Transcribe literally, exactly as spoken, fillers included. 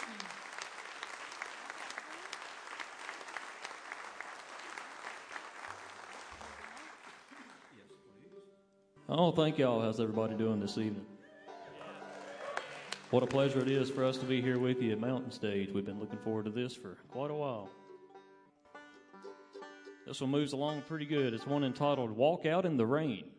Oh, thank y'all. How's everybody doing this evening? What a pleasure it is for us to be here with you at Mountain Stage. We've been looking forward to this for quite a while. This one moves along pretty good. It's one entitled Walk Out in the Rain.